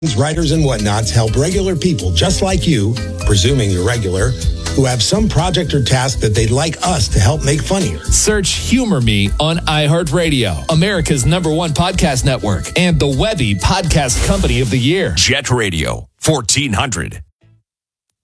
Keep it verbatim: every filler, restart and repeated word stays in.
Writers and whatnots help regular people just like you, presuming you're regular, who have some project or task that they'd like us to help make funnier. Search Humor Me on iHeartRadio, America's number one podcast network, and the Webby Podcast Company of the Year. Jet Radio, fourteen hundred.